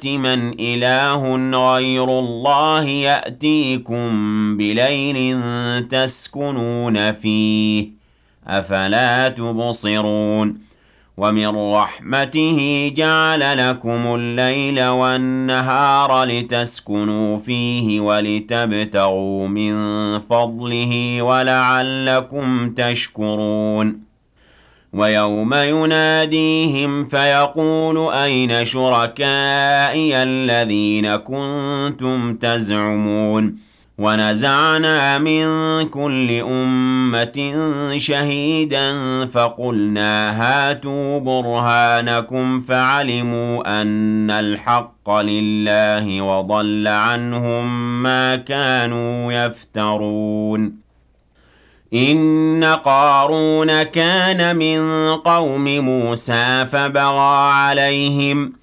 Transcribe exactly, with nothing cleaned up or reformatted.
الآلهة من إله غير الله يأتيكم بليل تسكنون فيه أفلا تبصرون ومن رحمته جعل لكم الليل والنهار لتسكنوا فيه ولتبتغوا من فضله ولعلكم تشكرون ويوم يناديهم فيقول أين شركائي الذين كنتم تزعمون ونزعنا من كل أمة شهيدا فقلنا هاتوا برهانكم فعلموا أن الحق لله وضل عنهم ما كانوا يفترون إن قارون كان من قوم موسى فبغى عليهم